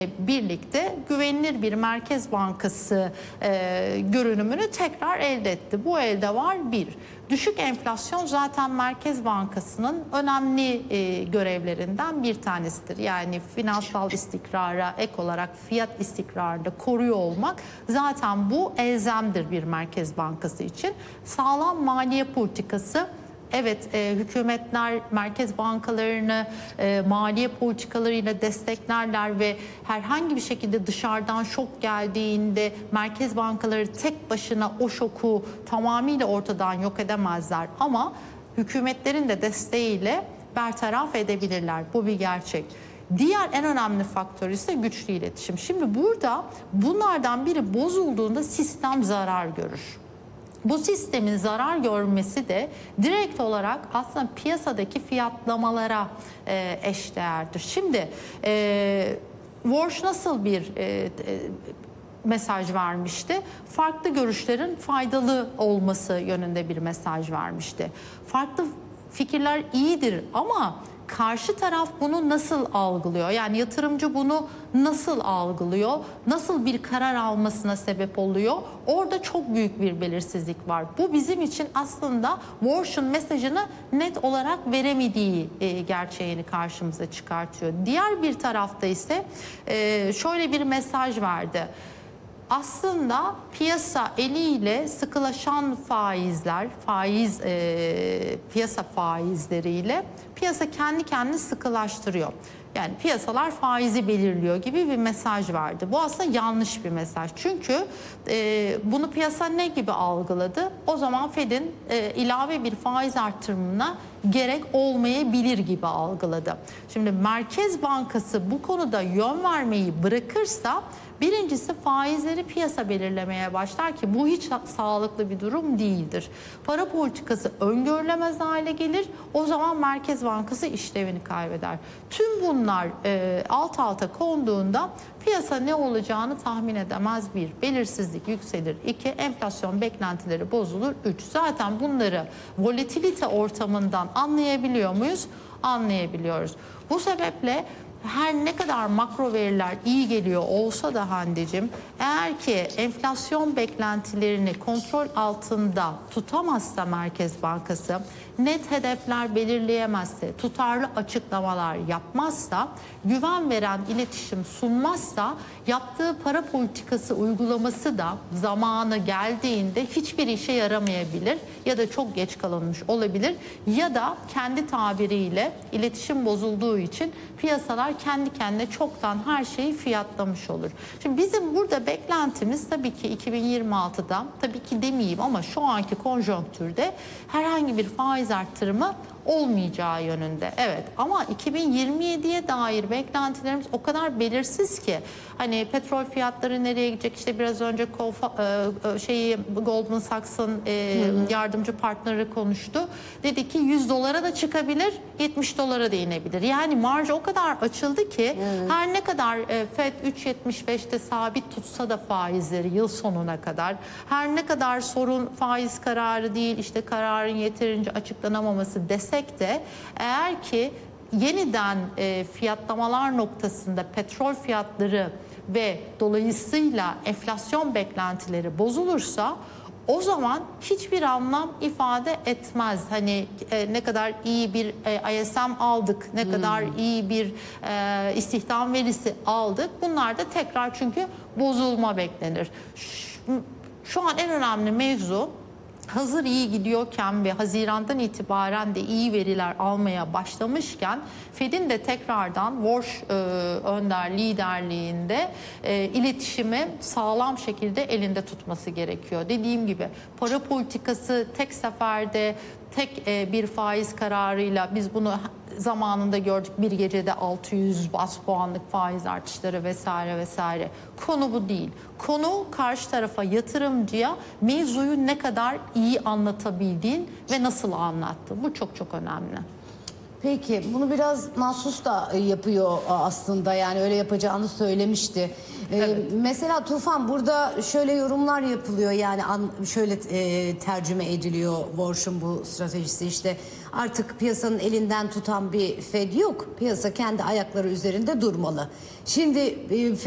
birlikte güvenilir bir Merkez Bankası görünümünü tekrar elde etti. Bu elde var bir. Düşük enflasyon zaten Merkez Bankası'nın önemli görevlerinden bir tanesidir. Yani finansal istikrara ek olarak fiyat istikrarını da koruyor olmak zaten bu elzemdir bir Merkez Bankası için. Sağlam maliye politikası. Evet, hükümetler merkez bankalarını maliye politikalarıyla desteklerler ve herhangi bir şekilde dışarıdan şok geldiğinde merkez bankaları tek başına o şoku tamamıyla ortadan yok edemezler. Ama hükümetlerin de desteğiyle bertaraf edebilirler. Bu bir gerçek. Diğer en önemli faktör ise güçlü iletişim. Şimdi burada bunlardan biri bozulduğunda sistem zarar görür. Bu sistemin zarar görmesi de direkt olarak aslında piyasadaki fiyatlamalara eşdeğerdir. Şimdi Warsh nasıl bir mesaj vermişti? Farklı görüşlerin faydalı olması yönünde bir mesaj vermişti. Farklı fikirler iyidir ama karşı taraf bunu nasıl algılıyor? Yani yatırımcı bunu nasıl algılıyor? Nasıl bir karar almasına sebep oluyor? Orada çok büyük bir belirsizlik var. Bu bizim için aslında Warsh'un mesajını net olarak veremediği gerçeğini karşımıza çıkartıyor. Diğer bir tarafta ise şöyle bir mesaj verdi. Aslında piyasa eliyle sıkılaşan faizler, piyasa faizleriyle piyasa kendi kendini sıkılaştırıyor. Yani piyasalar faizi belirliyor gibi bir mesaj verdi. Bu aslında yanlış bir mesaj. Çünkü bunu piyasa ne gibi algıladı? O zaman Fed'in ilave bir faiz artırımına gerek olmayabilir gibi algıladı. Şimdi Merkez Bankası bu konuda yön vermeyi bırakırsa birincisi faizleri piyasa belirlemeye başlar ki bu hiç sağlıklı bir durum değildir. Para politikası öngörülemez hale gelir. O zaman Merkez Bankası işlevini kaybeder. Tüm bunlar alt alta konduğunda piyasa ne olacağını tahmin edemez. Bir, belirsizlik yükselir. İki, enflasyon beklentileri bozulur. Üç, zaten bunları volatilite ortamından anlayabiliyor muyuz? Anlayabiliyoruz. Bu sebeple her ne kadar makro veriler iyi geliyor olsa da Hande'cim, eğer ki enflasyon beklentilerini kontrol altında tutamazsa Merkez Bankası, net hedefler belirleyemezse, tutarlı açıklamalar yapmazsa, güven veren iletişim sunmazsa, yaptığı para politikası uygulaması da zamanı geldiğinde hiçbir işe yaramayabilir ya da çok geç kalınmış olabilir ya da kendi tabiriyle iletişim bozulduğu için piyasalar kendi kendine çoktan her şeyi fiyatlamış olur. Şimdi bizim burada beklentimiz tabii ki 2026'da, tabii ki demeyeyim ama şu anki konjonktürde herhangi bir faiz arttırımı olmayacağı yönünde. Evet, ama 2027'ye dair beklentilerimiz o kadar belirsiz ki, hani petrol fiyatları nereye gidecek, işte biraz önce Goldman Sachs'ın yardımcı partneri konuştu. Dedi ki 100 dolara da çıkabilir, 70 dolara da inebilir. Yani marj o kadar açıldı ki her ne kadar Fed 3.75'te sabit tutsa da faizleri yıl sonuna kadar, her ne kadar sorun faiz kararı değil, işte kararın yeterince açıklanamaması desek de, eğer ki yeniden fiyatlamalar noktasında petrol fiyatları ve dolayısıyla enflasyon beklentileri bozulursa, o zaman hiçbir anlam ifade etmez. Hani ne kadar iyi bir ISM aldık, ne kadar iyi bir istihdam verisi aldık. Bunlar da tekrar çünkü bozulma beklenir. Şu an en önemli mevzu, hazır iyi gidiyorken ve Haziran'dan itibaren de iyi veriler almaya başlamışken Fed'in de tekrardan Warsh liderliğinde iletişimi sağlam şekilde elinde tutması gerekiyor. Dediğim gibi para politikası tek seferde, tek bir faiz kararıyla, biz bunu zamanında gördük, bir gecede 600 bas puanlık faiz artışları vesaire vesaire. Konu bu değil. Konu karşı tarafa, yatırımcıya mevzuyu ne kadar iyi anlatabildiğin ve nasıl anlattın. Bu çok çok önemli. Peki bunu biraz mahsus da yapıyor aslında, yani öyle yapacağını söylemişti. Evet. Mesela Tufan, burada şöyle yorumlar yapılıyor, yani şöyle tercüme ediliyor Warsh'un bu stratejisi, işte artık piyasanın elinden tutan bir Fed yok, piyasa kendi ayakları üzerinde durmalı. Şimdi